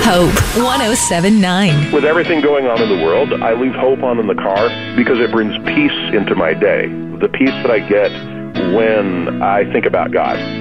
Hope 107.9. With everything going on in the world, I leave hope on in the car because it brings peace into my day. The peace that I get when I think about God.